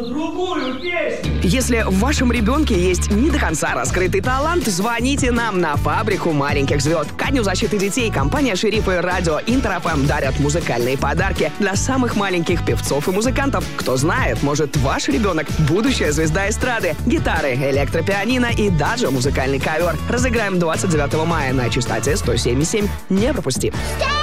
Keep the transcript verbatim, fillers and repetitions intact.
другую песню. Если в вашем ребенке есть не до конца раскрытый талант, звоните нам на фабрику маленьких звезд. Ко Дню защиты детей компания «Шериф» и радио Интер-ФМ дарят музыкальные подарки для самых маленьких певцов и музыкантов. Кто знает, может, ваш ребенок – будущая звезда эстрады. Гитары, электропианино и даже музыкальный ковер. Разыграем двадцать девятого мая на частоте сто семь и семь. Не пропусти.